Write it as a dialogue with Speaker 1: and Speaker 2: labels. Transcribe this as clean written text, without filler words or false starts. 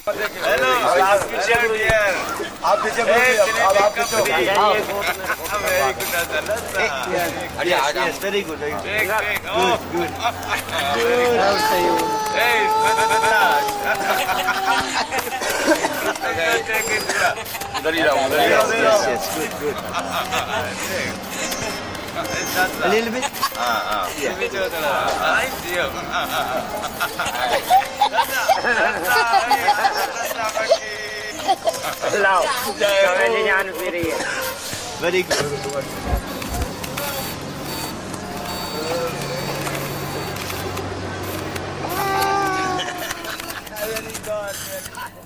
Speaker 1: Hello, last picture here.
Speaker 2: आप पीछे बोलिए, अब आप पीछे हो।
Speaker 1: Very good, Hassan.
Speaker 2: Yes, very good.
Speaker 1: Take.
Speaker 2: Good.
Speaker 1: Hey, take it.
Speaker 2: Yes, good. A little bit. Very good. Very good.